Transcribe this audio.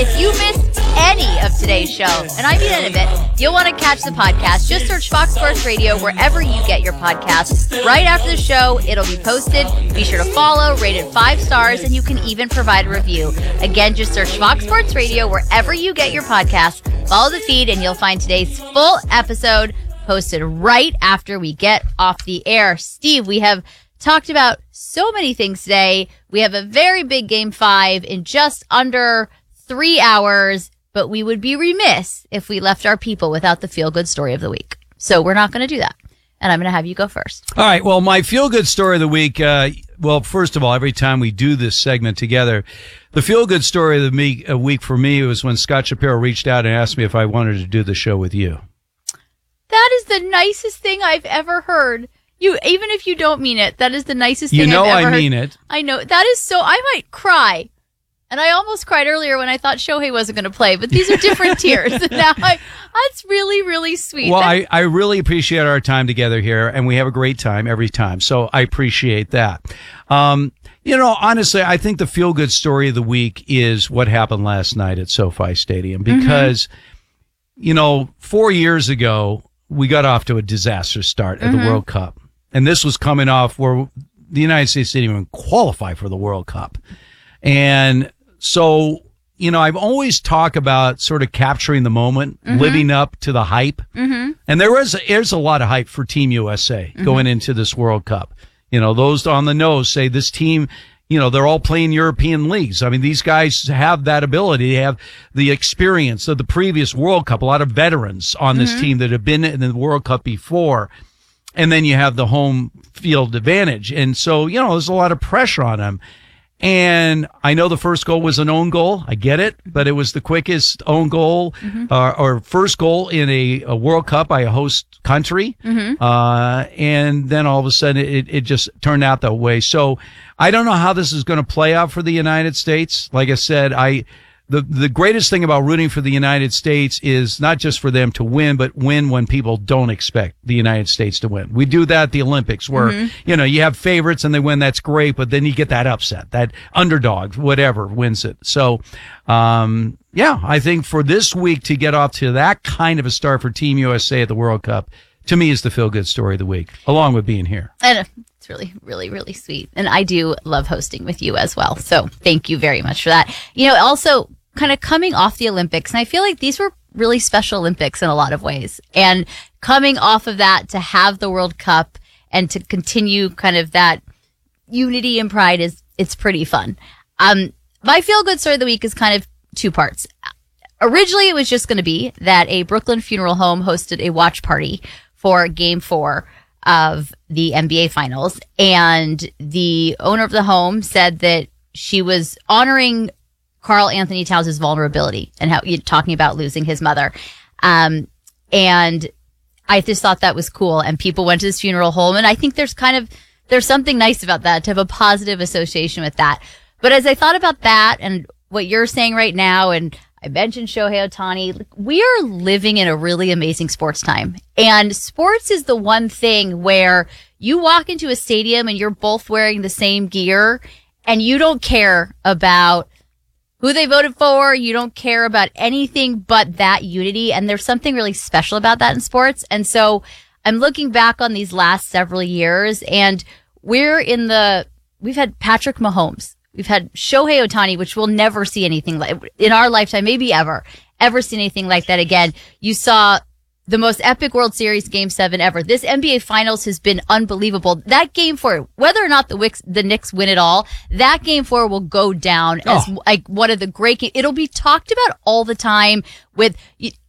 if you missed any of today's show, and I mean any of it, you'll want to catch the podcast. Just search Fox Sports Radio wherever you get your podcasts. Right after the show, it'll be posted. Be sure to follow, rate it 5 stars, and you can even provide a review. Again, just search Fox Sports Radio wherever you get your podcasts. Follow the feed, and you'll find today's full episode posted right after we get off the air. Steve, we have talked about so many things today. We have a very big Game 5 in just under 3 hours, but we would be remiss if we left our people without the feel-good story of the week. So we're not going to do that. And I'm going to have you go first. All right. Well, my feel-good story of the week, well, first of all, every time we do this segment together, the feel-good story of the week for me was when Scott Shapiro reached out and asked me if I wanted to do the show with you. That is the nicest thing I've ever heard. Even if you don't mean it, that is the nicest thing I've ever heard. You know I mean it. I know. That is so, I might cry. And I almost cried earlier when I thought Shohei wasn't going to play, but these are different tears. And now that's really, really sweet. Well, I really appreciate our time together here, and we have a great time every time. So I appreciate that. Honestly, I think the feel-good story of the week is what happened last night at SoFi Stadium because, 4 years ago, we got off to a disaster start at the World Cup. And this was coming off where the United States didn't even qualify for the World Cup. And so, I've always talked about sort of capturing the moment, living up to the hype. And there's a lot of hype for Team USA going into this World Cup. Those on the nose say this team, they're all playing European leagues. I mean, these guys have that ability. They have the experience of the previous World Cup, a lot of veterans on this team that have been in the World Cup before. And then you have the home field advantage. And so, there's a lot of pressure on them. And I know the first goal was an own goal. I get it, but it was the quickest own goal or first goal in a World Cup by a host country. And then all of a sudden it just turned out that way. So I don't know how this is going to play out for the United States. Like I said, the greatest thing about rooting for the United States is not just for them to win, but win when people don't expect the United States to win. We do that at the Olympics where, you have favorites and they win. That's great. But then you get that upset, that underdog, whatever wins it. So, I think for this week to get off to that kind of a start for Team USA at the World Cup, to me is the feel-good story of the week, along with being here. And it's really, really, really sweet. And I do love hosting with you as well. So thank you very much for that. Also, kind of coming off the Olympics, and I feel like these were really special Olympics in a lot of ways. And coming off of that to have the World Cup and to continue kind of that unity and pride it's pretty fun. My feel-good story of the week is kind of 2 parts. Originally, it was just going to be that a Brooklyn funeral home hosted a watch party for Game 4 of the NBA Finals. And the owner of the home said that she was honoring Karl Anthony Towns' vulnerability and how you're talking about losing his mother. And I just thought that was cool. And people went to this funeral home. And I think there's something nice about that, to have a positive association with that. But as I thought about that and what you're saying right now, and I mentioned Shohei Ohtani, we are living in a really amazing sports time. And sports is the one thing where you walk into a stadium and you're both wearing the same gear and you don't care about who they voted for. You don't care about anything but that unity. And there's something really special about that in sports. And so I'm looking back on these last several years, and we've had Patrick Mahomes. We've had Shohei Ohtani, which we'll never see anything like in our lifetime, maybe ever see anything like that again. You saw the most epic World Series Game 7 ever. This NBA Finals has been unbelievable. That Game 4, whether or not the Knicks win it all, that Game 4 will go down as like one of the great games. It'll be talked about all the time with